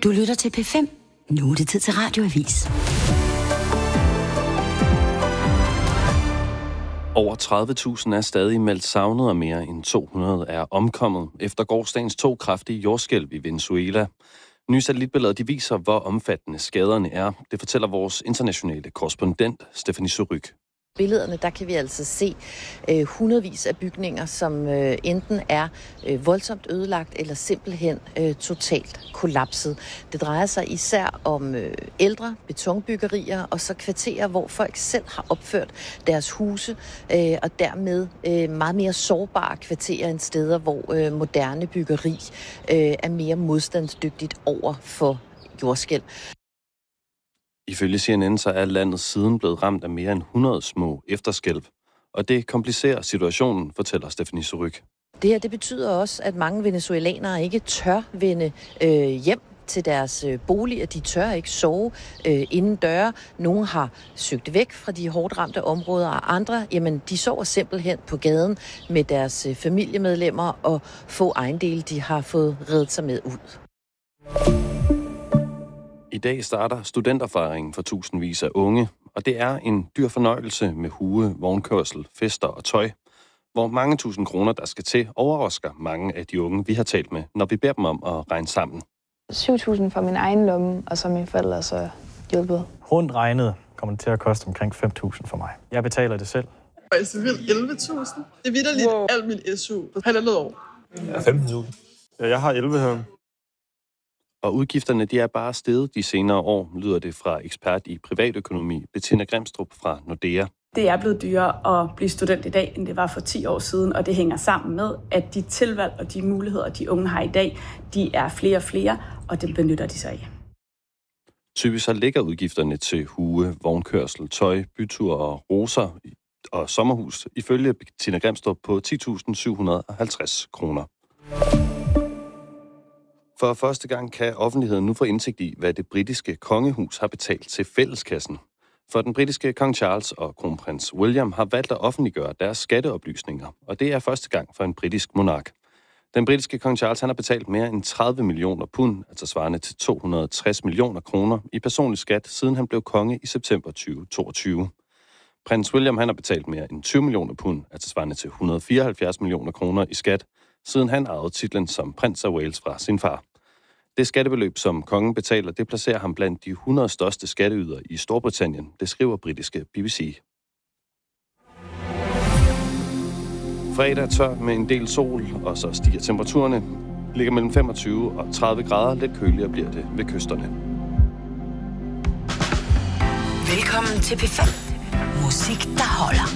Du lytter til P5. Nu er det tid til Radioavis. Over 30.000 er stadig meldt savnet, og mere end 200 er omkommet efter gårsdagens 2 kraftige jordskælv i Venezuela. Nye satellitbilleder de viser, hvor omfattende skaderne er. Det fortæller vores internationale korrespondent, Stephanie Surrugue. Billederne, der kan vi altså se hundredvis af bygninger, som enten er voldsomt ødelagt eller simpelthen totalt kollapset. Det drejer sig især om ældre betonbyggerier og så kvarterer, hvor folk selv har opført deres huse, og dermed meget mere sårbare kvarterer end steder, hvor moderne byggeri er mere modstandsdygtigt over for jordskælv. Ifølge CNN så er landet siden blevet ramt af mere end 100 små efterskælv, og det komplicerer situationen, fortæller Stephanie Surrugue. Det her det betyder også, at mange venezuelanere ikke tør vende hjem til deres boliger. De tør ikke sove inden døre. Nogle har søgt væk fra de hårdt ramte områder, og andre, jamen, de sover simpelthen på gaden med deres familiemedlemmer og få ejendele, de har fået reddet sig med ud. I dag starter studenterfejringen for tusindvis af unge, og det er en dyr fornøjelse med hue, vognkørsel, fester og tøj, hvor mange tusind kroner, der skal til, overrasker mange af de unge, vi har talt med, når vi beder dem om at regne sammen. 7.000 for min egen lomme, og så mine forældre så hjulpet. Rundt regnet kommer det til at koste omkring 5.000 for mig. Jeg betaler det selv. Altså vildt 11.000. Det er vitterligt alt min SU på halvandet år. Ja, 15.000. Ja, jeg har 11 her. Og udgifterne de er bare steget de senere år, lyder det fra ekspert i privatøkonomi, Bettina Grimstrup fra Nordea. Det er blevet dyrere at blive student i dag, end det var for 10 år siden, og det hænger sammen med, at de tilvalg og de muligheder, de unge har i dag, de er flere og flere, og det benytter de sig af. Typisk så ligger udgifterne til hue, vognkørsel, tøj, byture og roser og sommerhus ifølge Bettina Grimstrup på 10.750 kroner. For første gang kan offentligheden nu få indsigt i, hvad det britiske kongehus har betalt til fælleskassen. For den britiske kong Charles og kronprins William har valgt at offentliggøre deres skatteoplysninger, og det er første gang for en britisk monark. Den britiske kong Charles han har betalt mere end 30 millioner pund, altså svarende til 260 millioner kroner i personlig skat, siden han blev konge i september 2022. Prins William han har betalt mere end 20 millioner pund, altså svarende til 174 millioner kroner i skat, siden han arvede titlen som prins af Wales fra sin far. Det skattebeløb, som kongen betaler, det placerer ham blandt de 100 største skatteydere i Storbritannien, det skriver britiske BBC. Fredag er tør med en del sol, og så stiger temperaturerne. Ligger mellem 25 og 30 grader, lidt køligere bliver det ved kysterne. Velkommen til P5. Musik, der holder.